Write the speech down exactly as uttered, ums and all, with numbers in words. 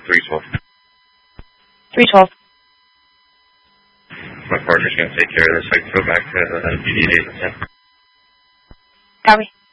three twelve. three twelve. My partner's going to take care of this. I can go back to uh, P D days. Copy.